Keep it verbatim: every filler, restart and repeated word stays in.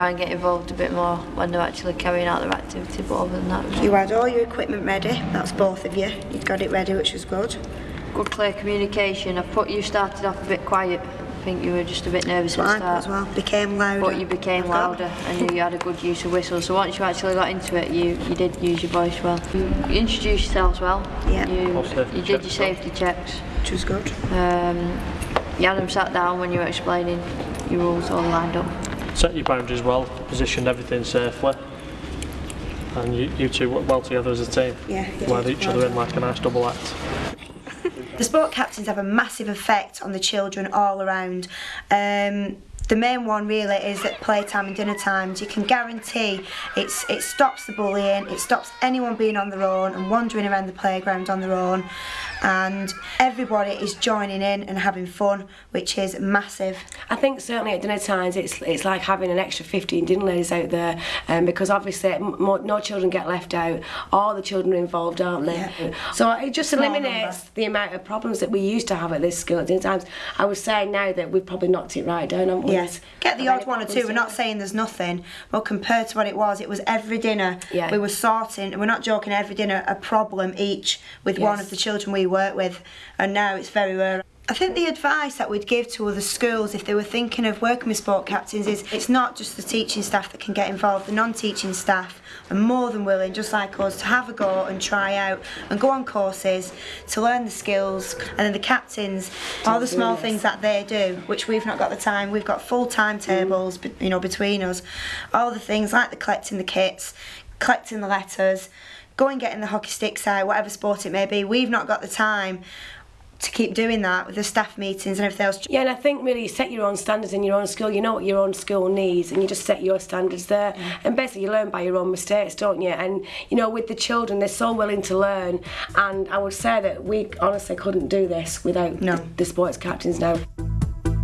And get involved a bit more when they're actually carrying out their activity, but other than that... You had all your equipment ready, that's both of you. You'd got it ready, which was good. Good clear communication. I put you started off a bit quiet. I think you were just a bit nervous at the start. as well. Became louder. But you became louder and you had a good use of whistles. So once you actually got into it, you, you did use your voice well. You introduced yourselves well. Yeah. You, you did your safety checks. Which was good. Um, you had them sat down when you were explaining your rules all lined up. Set your boundaries well, positioned everything safely, and you, you two work well together as a team. Yeah. Led each other in like a nice double act. The sport captains have a massive effect on the children all around. Um, the main one really is at playtime and dinner times. You can guarantee it's, it stops the bullying, it stops anyone being on their own and wandering around the playground on their own, and everybody is joining in and having fun, which is massive. I think certainly at dinner times it's it's like having an extra fifteen dinner ladies out there, um, because obviously more, no children get left out. All the children are involved, aren't they? Yeah. So it just eliminates the amount of problems that we used to have at this school at dinner times. I would say now that we've probably knocked it right down, haven't we? Yes. Get the odd one or two. We're not saying there's nothing. Well, compared to what it was, it was every dinner yeah. we were sorting, and we're not joking, every dinner a problem each with yes. one of the children we work with, and now it's very rare. I think the advice that we'd give to other schools if they were thinking of working with sport captains is it's not just the teaching staff that can get involved. The non-teaching staff are more than willing, just like us, to have a go and try out and go on courses to learn the skills. And then the captains, all the small things that they do, which we've not got the time. We've got full timetables, mm. you know, between us. All the things like the collecting the kits, collecting the letters, going getting the hockey sticks out, whatever sport it may be. We've not got the time to keep doing that with the staff meetings and everything else. Yeah, and I think really you set your own standards in your own school. You know what your own school needs, and you just set your standards there. Yeah. And basically you learn by your own mistakes, don't you? And you know, with the children, they're so willing to learn. And I would say that we honestly couldn't do this without no. the, the sports captains now.